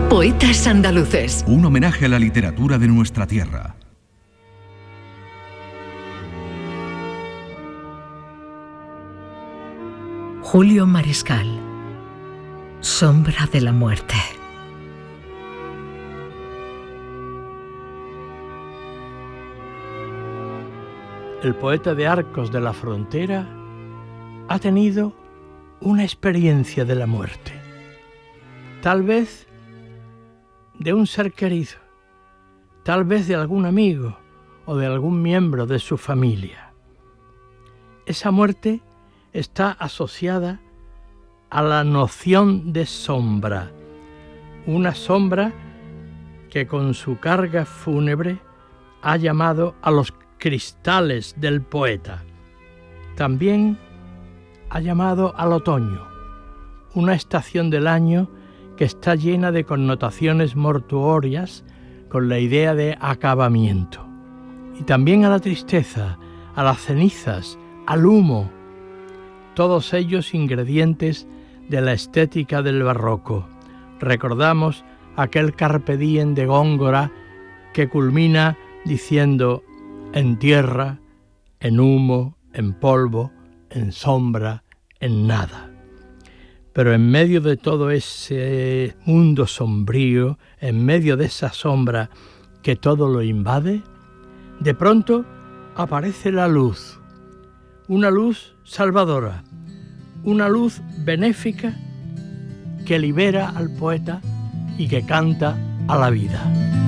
Poetas andaluces. Un homenaje a la literatura de nuestra tierra. Julio Mariscal. Sombra de la muerte. El poeta de Arcos de la Frontera ha tenido una experiencia de la muerte. Tal vez de un ser querido, tal vez de algún amigo o de algún miembro de su familia. Esa muerte está asociada a la noción de sombra, una sombra que con su carga fúnebre ha llamado a los cristales del poeta. También ha llamado al otoño, una estación del año que está llena de connotaciones mortuorias con la idea de acabamiento. Y también a la tristeza, a las cenizas, al humo, todos ellos ingredientes de la estética del barroco. Recordamos aquel carpe diem de Góngora que culmina diciendo: en tierra, en humo, en polvo, en sombra, en nada. Pero en medio de todo ese mundo sombrío, en medio de esa sombra que todo lo invade, de pronto aparece la luz, una luz salvadora, una luz benéfica que libera al poeta y que canta a la vida.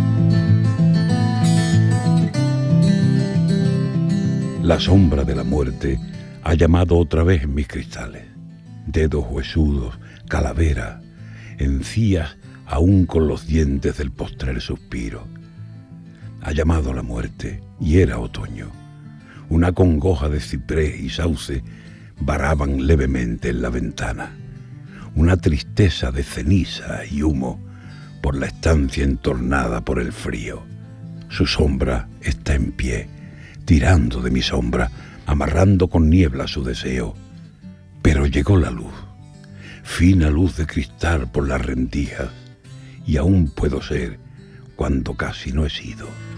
La sombra de la muerte ha llamado otra vez en mis cristales. Dedos huesudos, calavera, encías aún con los dientes del postrer suspiro. Ha llamado a la muerte y era otoño. Una congoja de ciprés y sauce varaban levemente en la ventana. Una tristeza de ceniza y humo por la estancia entornada por el frío. Su sombra está en pie, tirando de mi sombra, amarrando con niebla su deseo. Pero llegó la luz, fina luz de cristal por las rendijas, y aún puedo ser cuando casi no he sido.